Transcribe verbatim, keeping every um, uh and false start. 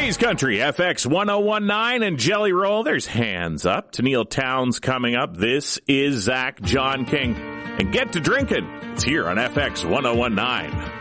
Today's Country, F X one oh one nine and Jelly Roll. There's Hands Up. Tennille Towns coming up. This is Zach John King. And get to drinking. It's here on F X one oh one nine.